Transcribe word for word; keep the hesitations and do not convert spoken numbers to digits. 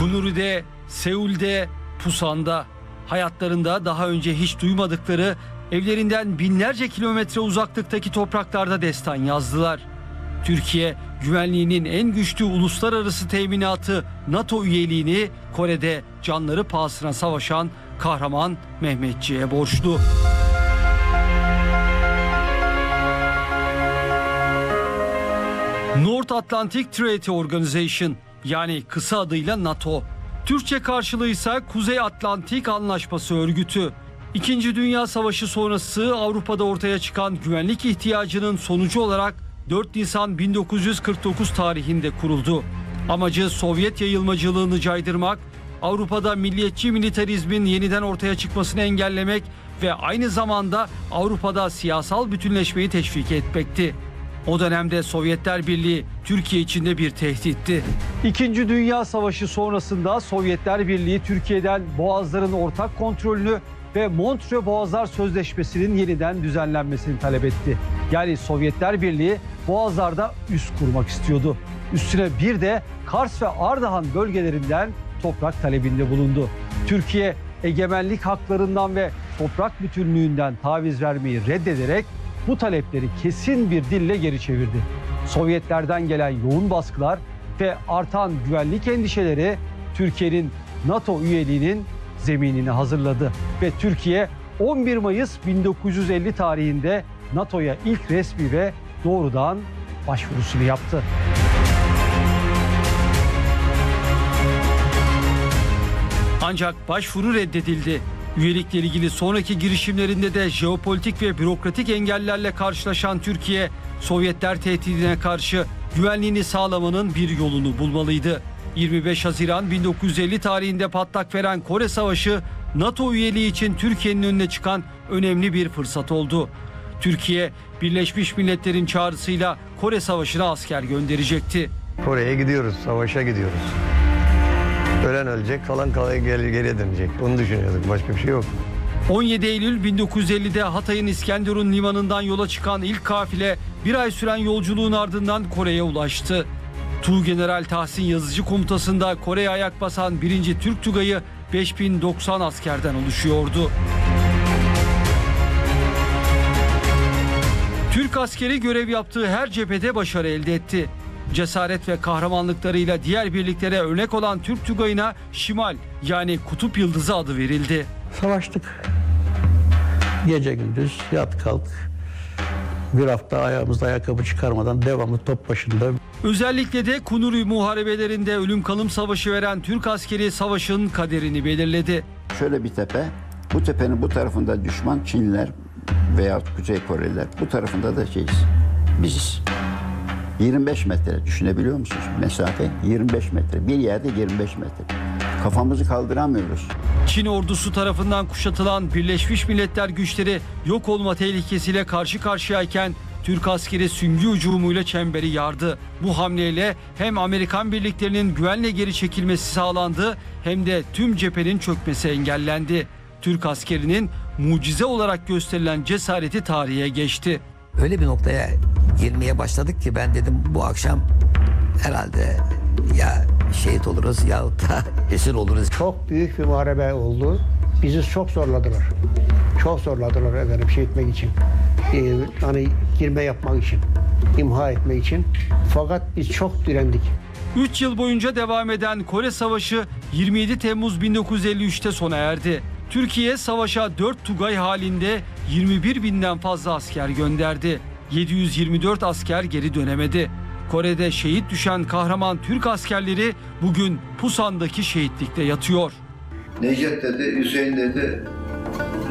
Kunuri'de, Seul'de, Pusan'da hayatlarında daha önce hiç duymadıkları, evlerinden binlerce kilometre uzaklıktaki topraklarda destan yazdılar. Türkiye, güvenliğinin en güçlü uluslararası teminatı NATO üyeliğini Kore'de canları pahasına savaşan kahraman Mehmetçiğe borçlu. North Atlantic Treaty Organization, yani kısa adıyla NATO. Türkçe karşılığı ise Kuzey Atlantik Anlaşması Örgütü. İkinci Dünya Savaşı sonrası Avrupa'da ortaya çıkan güvenlik ihtiyacının sonucu olarak dört Nisan bin dokuz yüz kırk dokuz tarihinde kuruldu. Amacı Sovyet yayılmacılığını caydırmak, Avrupa'da milliyetçi militarizmin yeniden ortaya çıkmasını engellemek ve aynı zamanda Avrupa'da siyasal bütünleşmeyi teşvik etmekti. O dönemde Sovyetler Birliği Türkiye için de bir tehditti. İkinci Dünya Savaşı sonrasında Sovyetler Birliği Türkiye'den Boğazların ortak kontrolünü ve Montreux Boğazlar Sözleşmesi'nin yeniden düzenlenmesini talep etti. Yani Sovyetler Birliği Boğazlar'da üs kurmak istiyordu. Üstüne bir de Kars ve Ardahan bölgelerinden toprak talebinde bulundu. Türkiye egemenlik haklarından ve toprak bütünlüğünden taviz vermeyi reddederek bu talepleri kesin bir dille geri çevirdi. Sovyetlerden gelen yoğun baskılar ve artan güvenlik endişeleri Türkiye'nin NATO üyeliğinin zeminini hazırladı ve Türkiye on bir Mayıs bin dokuz yüz elli tarihinde NATO'ya ilk resmi ve doğrudan başvurusunu yaptı. Ancak başvuru reddedildi. Üyelikle ilgili sonraki girişimlerinde de jeopolitik ve bürokratik engellerle karşılaşan Türkiye, Sovyetler tehdidine karşı güvenliğini sağlamanın bir yolunu bulmalıydı. yirmi beş Haziran bin dokuz yüz elli tarihinde patlak veren Kore Savaşı, NATO üyeliği için Türkiye'nin önüne çıkan önemli bir fırsat oldu. Türkiye, Birleşmiş Milletler'in çağrısıyla Kore Savaşı'na asker gönderecekti. Kore'ye gidiyoruz, savaşa gidiyoruz. Ölen ölecek, kalan kalan geri, geriye dönecek. Onu düşünüyorduk, başka bir şey yok. on yedi Eylül bin dokuz yüz ellide Hatay'ın İskenderun limanından yola çıkan ilk kafile bir ay süren yolculuğun ardından Kore'ye ulaştı. Tuğgeneral Tahsin Yazıcı komutasında Kore'ye ayak basan birinci Türk Tugayı beş bin doksan askerden oluşuyordu. Türk askeri görev yaptığı her cephede başarı elde etti. Cesaret ve kahramanlıklarıyla diğer birliklere örnek olan Türk Tugayı'na Şimal, yani Kutup Yıldızı adı verildi. Savaştık. Gece gündüz yat kalk. Bir hafta ayağımızda ayakkabı çıkarmadan devamlı top başında. Özellikle de Kunuri muharebelerinde ölüm kalım savaşı veren Türk askeri savaşın kaderini belirledi. Şöyle bir tepe, bu tepenin bu tarafında düşman Çinliler veya Kuzey Koreliler, bu tarafında da şeyiz, biziz. yirmi beş metre düşünebiliyor musunuz mesafe? yirmi beş metre. Bir yerde yirmi beş metre. Kafamızı kaldıramıyoruz. Çin ordusu tarafından kuşatılan Birleşmiş Milletler güçleri yok olma tehlikesiyle karşı karşıyayken Türk askeri süngü hücumuyla çemberi yardı. Bu hamleyle hem Amerikan birliklerinin güvenle geri çekilmesi sağlandı hem de tüm cephenin çökmesi engellendi. Türk askerinin mucize olarak gösterilen cesareti tarihe geçti. Öyle bir noktaya girmeye başladık ki ben dedim bu akşam herhalde ya şehit oluruz ya da esir oluruz. Çok büyük bir muharebe oldu. Bizi çok zorladılar. Çok zorladılar efendim şey etmek için. Ee, hani girme yapmak için, imha etmek için. Fakat biz çok direndik. üç yıl boyunca devam eden Kore Savaşı yirmi yedi Temmuz bin dokuz yüz elli üçte sona erdi. Türkiye savaşa dört Tugay halinde yirmi bir binden fazla asker gönderdi. yedi yüz yirmi dört asker geri dönemedi. Kore'de şehit düşen kahraman Türk askerleri bugün Pusan'daki şehitlikte yatıyor. Necdet dedi, Hüseyin dedi,